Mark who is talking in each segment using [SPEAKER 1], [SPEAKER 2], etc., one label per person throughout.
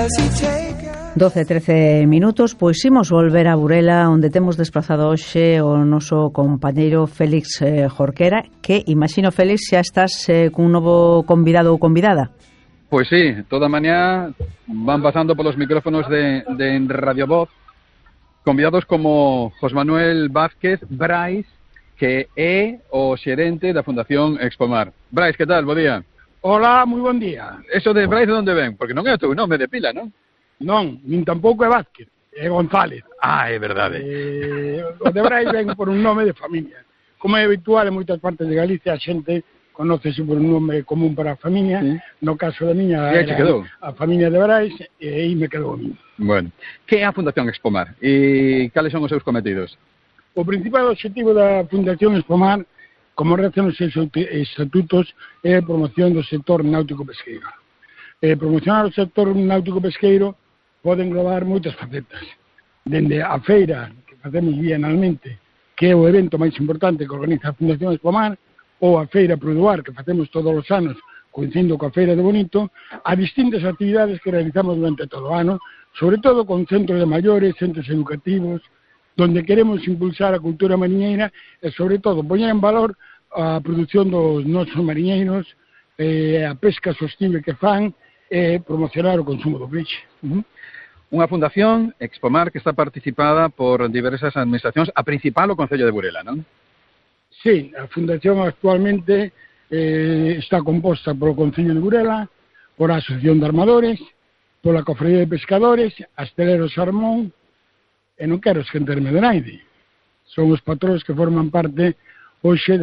[SPEAKER 1] 12:13, pois imos volver a Burela, onde temos desplazado hoxe o noso compañeiro Félix Jorquera, que, imagino, Félix, xa estás cun novo convidado ou convidada.
[SPEAKER 2] Pois sí, toda a mañá van pasando polos micrófonos de Radio Voz convidados como José Manuel Vázquez Brais, que é o xerente da Fundación Expomar. Brais, que tal? Bo día.
[SPEAKER 3] Hola, moi bon día.
[SPEAKER 2] Eso de Brais de onde ven? Porque non é o teu nome de pila, non?
[SPEAKER 3] Non, nin tampouco é Vázquez, é González.
[SPEAKER 2] Ah, é verdade.
[SPEAKER 3] O de Brais ven por un nome de familia. Como é habitual en moitas partes de Galicia, a xente conócese por un nome común para a familia. Sí. No caso da miña era a familia de Brais, e aí me quedou a mí.
[SPEAKER 2] Bueno, que é a Fundación Expomar e cales son os seus cometidos?
[SPEAKER 3] O principal objetivo da Fundación Expomar, como rezan os seus estatutos, é a promoción do sector náutico-pesqueiro. Promocionar o sector náutico-pesqueiro pode englobar moitas facetas. Dende a feira, que facemos bienalmente, que é o evento máis importante que organiza a Fundación Expomar, ou a feira Produar, que facemos todos os anos, coincidindo coa feira de Bonito, a distintas actividades que realizamos durante todo o ano, sobre todo con centros de maiores, centros educativos, donde queremos impulsar a cultura mariñeira e, sobre todo, poñer en valor a produción dos nosos mariñeiros, a pesca sostible que fan, e promocionar o consumo do peixe.
[SPEAKER 2] Unha fundación, Expomar, que está participada por diversas administracións, a principal o Concello de Burela, non?
[SPEAKER 3] Sí, a fundación actualmente está composta polo Concello de Burela, por a Asociación de Armadores, pola Cofradía de Pescadores, Asteleros Sarmón, e non quero esquenterme de naide. Son os patróns que forman parte hoxe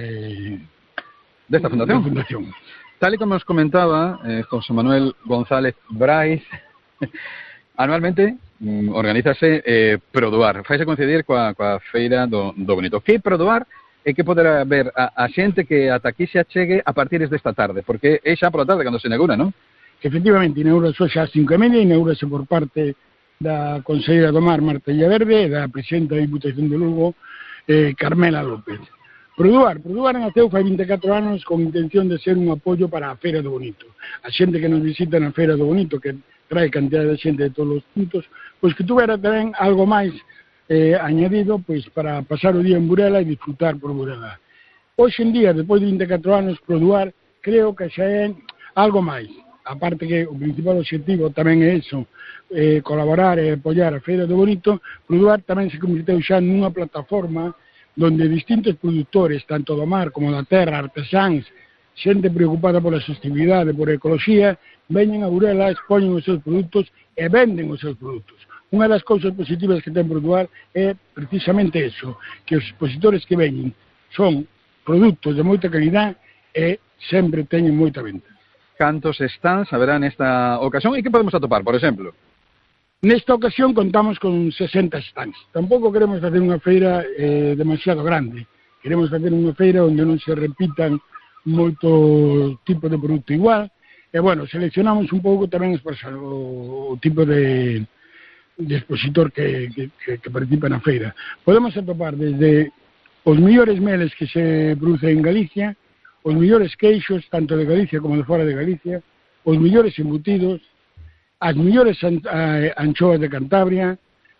[SPEAKER 2] desta fundación. Tal e como nos comentaba José Manuel González Brais, anualmente organízase Produar. Faise coincidir coa feira do Bonito. Que Produar é que poderá ver a xente que ata aquí se achegue a partir desta tarde, porque é xa pola tarde cando se inaugura, non?
[SPEAKER 3] Efectivamente, inaugura xa ás 5:30, inaugurase por parte da Conselleira do Mar, Marta Villaverde, e da Presidenta da Diputación de Lugo, Carmela López. Produar naceu fai 24 anos con intención de ser un apoio para a Feira do Bonito. A xente que nos visita na Feira do Bonito, que trae cantidad de xente de todos os puntos, pois que tuvera tamén algo máis añadido pois para pasar o día en Burela e disfrutar por Burela. Hoxe en día, depois de 24 anos, Produar creo que xa é algo máis. Aparte que o principal objetivo tamén é iso, colaborar e apoiar a Feira do Bonito. Produar tamén se convirteu xa nunha plataforma donde distintos produtores, tanto do mar como da terra, artesáns, xente preocupada pola sostenibilidade, por a ecoloxía, veñen a Burela, expoñen os seus produtos e venden os seus produtos. Unha das cousas positivas que ten Produar é precisamente eso, que os expositores que veñen son produtos de moita calidad e sempre teñen moita venta.
[SPEAKER 2] Cantos stands haberá nesta ocasión e que podemos atopar, por exemplo?
[SPEAKER 3] Nesta ocasión contamos con 60 stands. Tampouco queremos facer unha feira demasiado grande. Queremos facer unha feira onde non se repitan moito tipo de produto igual. E, bueno, seleccionamos un pouco tamén o tipo de expositor que participa na feira. Podemos atopar desde os mellores meles que se producen en Galicia, os mellores queixos, tanto de Galicia como de fora de Galicia, os mellores embutidos, as mellores anchoas de Cantabria,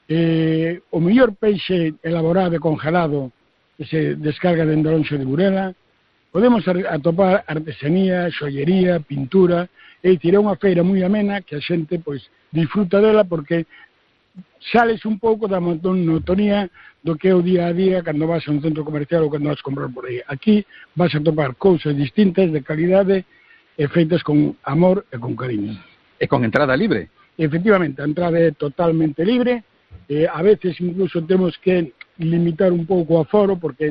[SPEAKER 3] o mellor peixe elaborado e congelado que se descarga dende a lonxa de Burela. Podemos atopar artesanía, xollería, pintura, é dicir, é unha feira moi amena que a xente pois disfruta dela porque sales un pouco da monotonía do que é o día a día cando vas a un centro comercial ou cando vas a comprar por aí. Aquí vas a topar cousas distintas de calidade e feitas con amor e con cariño.
[SPEAKER 2] E con entrada libre?
[SPEAKER 3] Efectivamente, a entrada é totalmente libre. A veces incluso temos que limitar un pouco o aforo porque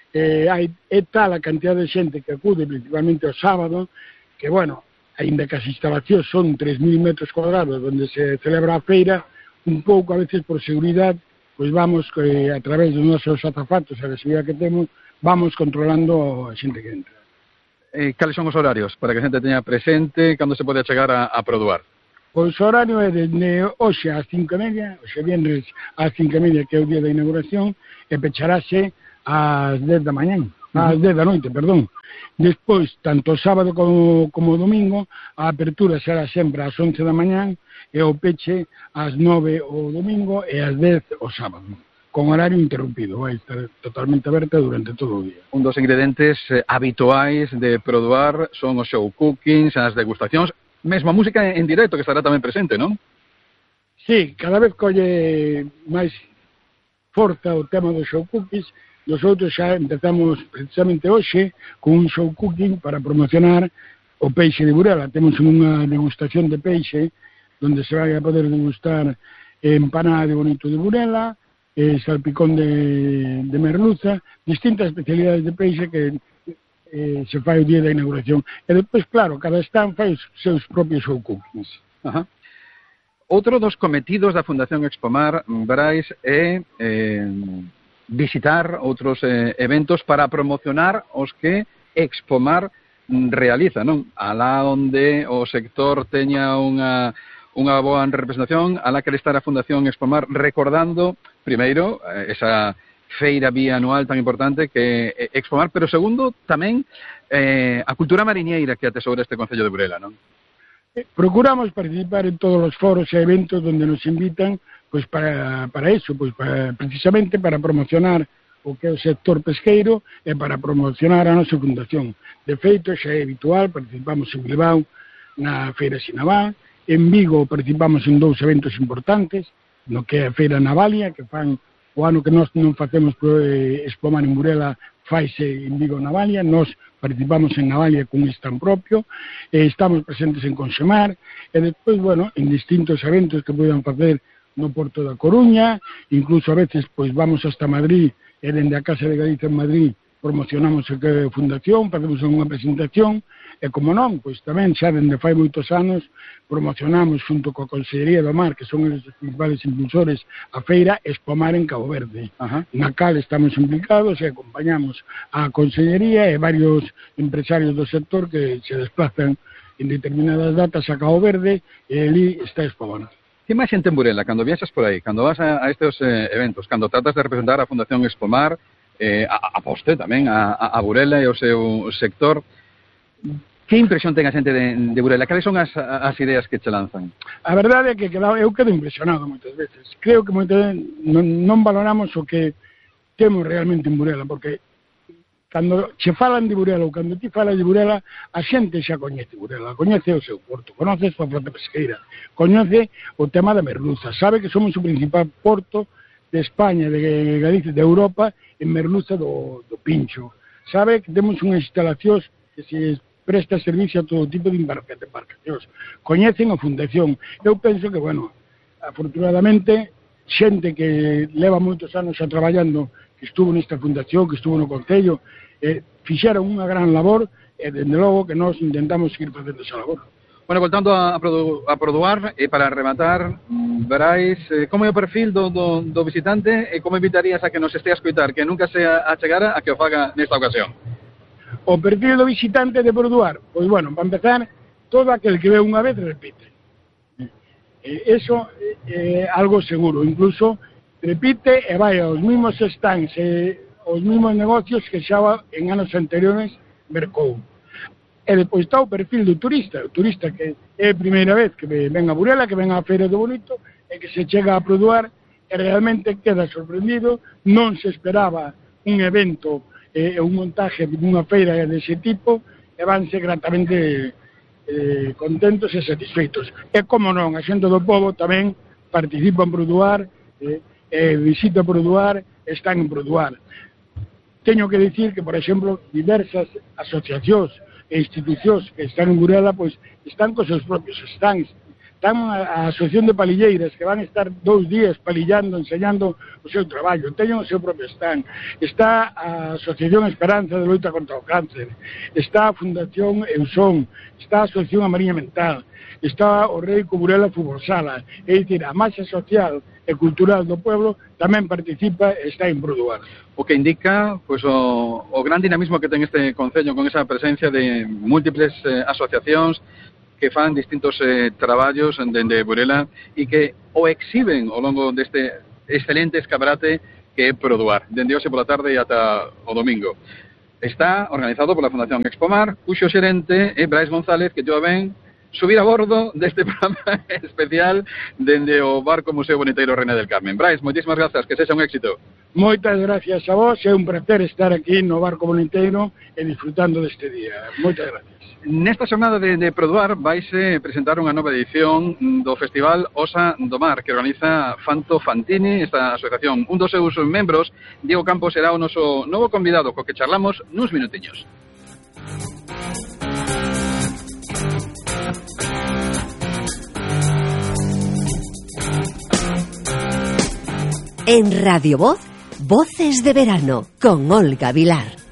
[SPEAKER 3] é tal a cantidad de xente que acude, principalmente o sábado, que, bueno, aínda que as instalacións son 3.000 metros cuadrados onde se celebra a feira, un pouco a veces por seguridade, pois vamos a través dos nosos azafatos e a seguridade que temos, vamos controlando a xente que entra.
[SPEAKER 2] Cales son os horarios para que a xente teña presente cando se pode chegar a Produar?
[SPEAKER 3] Pois o horario é de hoxe ás 5:30, hoxe vienres ás 5:30, que é o día da inauguración, e pecharase ás 10 da mañá. ás 10 da noite, perdón. Despois, tanto sábado como domingo, a apertura será sempre ás 11 da mañán e o peche ás 9 o domingo e ás 10 o sábado, con horario interrumpido, vai estar totalmente aberta durante todo o día.
[SPEAKER 2] Un dos ingredientes habituais de Produar son os show cookings, as degustacións, mesmo a música en directo que estará tamén presente, non?
[SPEAKER 3] Sí, cada vez colle máis forza o tema dos show cookies. Nosotros xa empezamos precisamente hoxe con un show cooking para promocionar o peixe de Burela. Temos unha degustación de peixe donde se vai a poder degustar empanada de bonito de Burela, salpicón de merluza, distintas especialidades de peixe que se fai o día da inauguración. E depois, claro, cada stand fai os seus propios show cookings.
[SPEAKER 2] Ajá. Outro dos cometidos da Fundación Expomar, Brais, é visitar outros eventos para promocionar os que Expomar realiza, non? Alá onde o sector teña unha boa representación, alá que estar a Fundación Expomar recordando, primeiro, esa feira bianual tan importante que é Expomar, pero segundo, tamén a cultura mariñeira que atesoura este Concello de Burela, non?
[SPEAKER 3] Procuramos participar en todos os foros e eventos donde nos invitan, pois para eso, pois precisamente para promocionar o que é o sector pesqueiro e para promocionar a nosa fundación. De feito, xa é habitual, participamos en Bilbao na Feira Sinabá, en Vigo participamos en 2 eventos importantes, no que é a Feira Navalia, que fan o ano que nós non facemos Expomar en Burela, faise en Vigo Navalia, nós participamos en Navalia con un stand propio, estamos presentes en Consemar, e despois, bueno, en distintos eventos que poden facer no Porto da Coruña, incluso a veces pois vamos hasta Madrid, e dende a Casa de Galicia en Madrid promocionamos a fundación, facemos unha presentación, e como non, pois tamén xa dende fai moitos anos promocionamos xunto coa Consellería do Mar, que son os principales impulsores, a feira Expomar en Cabo Verde.
[SPEAKER 2] Ajá.
[SPEAKER 3] Na cal estamos implicados e acompañamos a Consellería e varios empresarios do sector que se desplazan en determinadas datas a Cabo Verde e ali está Expomar.
[SPEAKER 2] Que máis xente en Burela, cando viaxas por aí, cando vas a estes eventos, cando tratas de representar a Fundación Expomar, a poste tamén, a Burela e o seu sector, que impresión ten a xente de Burela? Cales son as ideas que che lanzan?
[SPEAKER 3] A verdade é que eu quedo impresionado moitas veces. Creo que moitas veces non valoramos o que temos realmente en Burela, porque cando che falan de Burela ou cando ti falas de Burela, a xente xa coñece Burela, coñece o seu porto, conoce a súa flota pesqueira, coñece o tema da merluza, sabe que somos o principal porto de España, de Galicia, de Europa, en merluza do pincho. Sabe que temos unhas instalacións que se presta servicio a todo tipo de embarcacións. Coñecen a fundación. Eu penso que, bueno, afortunadamente, xente que leva moitos anos xa traballando, que estuvo nesta fundación, que estuvo no Concello, fixeron unha gran labor e, dende logo, que nós intentamos seguir facendo esa labor.
[SPEAKER 2] Bueno, voltando a Produar, e para rematar, Brais, como é o perfil do visitante e como invitarías a que nos este a escoitar, que nunca se achegara a que o faga nesta ocasión?
[SPEAKER 3] O perfil do visitante de Produar, pois, bueno, para empezar, todo aquel que ve unha vez repite. Eso é algo seguro, incluso repite e vai aos mesmos stands os mesmos negocios que xa en anos anteriores mercou. E depois está o perfil do turista, o turista que é a primeira vez que ven a Burela, que ven á Feira do Bonito e que se chega a Produar e realmente queda sorprendido, non se esperaba un evento e un montaje dunha feira dese tipo e vanse gratamente contentos e satisfeitos. E como non, a xente do povo tamén participa en Produar, visita Produar, están en Produar. Teño que dicir que, por exemplo, diversas asociacións e institucións que están en Burela, pois están cos seus propios stands. Están a Asociación de Palilleiras, que van a estar 2 días palillando, enseñando o seu traballo. Teñen o seu propio stand. Está a Asociación Esperanza de Loita contra o Cáncer. Está a Fundación Eusón. Está a Asociación Mariña Mental. Está o Reico Burela Fútbol Sala. É dicir, a masa social e cultural do pueblo tamén participa e está en Produar.
[SPEAKER 2] O que indica pois, o gran dinamismo que ten este Concello con esa presencia de múltiples asociacións que fan distintos traballos dende Burela e que o exhiben ao longo deste excelente escaparate que é Produar, dende hoxe pola tarde e ata o domingo. Está organizado pola Fundación Expomar, cuxo xerente é Brais González, que yo ven subir a bordo deste programa especial dende o barco Museo Boniteiro Reina del Carmen. Brais, moitísimas grazas, que sexa un éxito.
[SPEAKER 3] Moitas gracias a vos, é un placer estar aquí no barco Boniteiro e disfrutando deste día. Moitas gracias.
[SPEAKER 2] Nesta xornada de Produar vaise presentar unha nova edición do Festival Osa do Mar, que organiza Fanto Fantini, esta asociación. Un dos seus membros, Diego Campos, será o noso novo convidado, co que charlamos nuns minutiños.
[SPEAKER 4] En Radio Voz, Voces de Verano, con Olga Vilar.